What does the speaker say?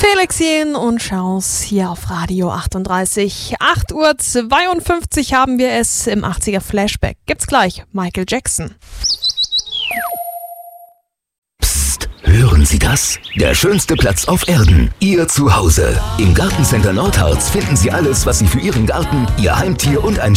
Felixien und Chance hier auf Radio 38. 8:52 Uhr haben wir es im 80er Flashback. Gibt's gleich Michael Jackson. Psst, hören Sie das? Der schönste Platz auf Erden, Ihr Zuhause. Im Gartencenter Nordharz finden Sie alles, was Sie für Ihren Garten, Ihr Heimtier und ein